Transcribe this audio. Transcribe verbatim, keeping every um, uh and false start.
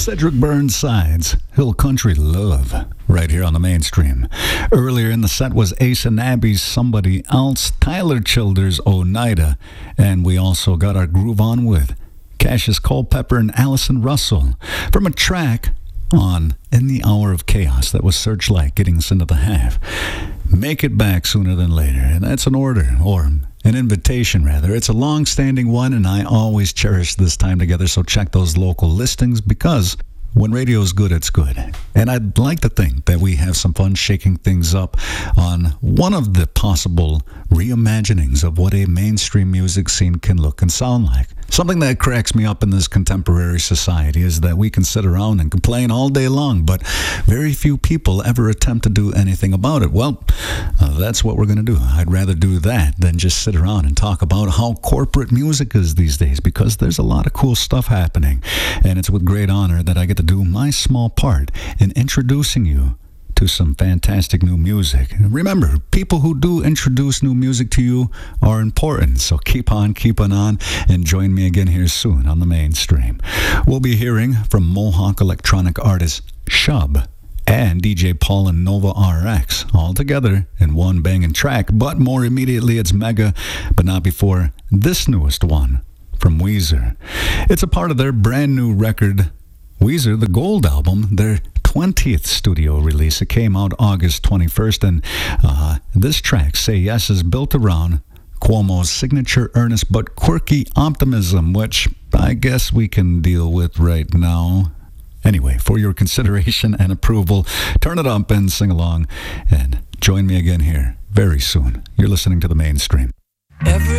Cedric Burnside's Hill Country Love, right here on the Mainstream. Earlier in the set was Ace and Abby's Somebody Else, Tyler Childers' Oneida, and we also got our groove on with Cassius Culpepper and Allison Russell from a track on In the Hour of Chaos that was Searchlight, getting us into the half. Make it back sooner than later, and that's an order, or an invitation rather. It's a long-standing one, and I always cherish this time together, so check those local listings, because when radio's good, it's good. And I'd like to think that we have some fun shaking things up on one of the possible reimaginings of what a mainstream music scene can look and sound like. Something that cracks me up in this contemporary society is that we can sit around and complain all day long, but very few people ever attempt to do anything about it. Well, uh, that's what we're going to do. I'd rather do that than just sit around and talk about how corporate music is these days, because there's a lot of cool stuff happening. And it's with great honor that I get to do my small part in introducing you to some fantastic new music. Remember, people who do introduce new music to you are important, so keep on keeping on and join me again here soon on the Mainstream. We'll be hearing from Mohawk electronic artist Shub and D J Paul and Nova R X all together in one banging track, but more immediately it's Mega, but not before this newest one from Weezer. It's a part of their brand new record, Weezer, the Gold Album, their twentieth studio release. It came out August twenty-first, and uh, this track, Say Yes, is built around Cuomo's signature earnest but quirky optimism, which I guess we can deal with right now. Anyway, for your consideration and approval, turn it up and sing along, and join me again here very soon. You're listening to the Mainstream. Every